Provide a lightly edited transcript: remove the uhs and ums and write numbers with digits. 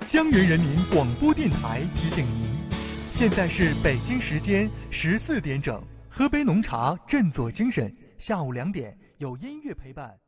江源人民广播电台提醒您，现在是北京时间14点整，喝杯浓茶，振作精神。下午2点有音乐陪伴。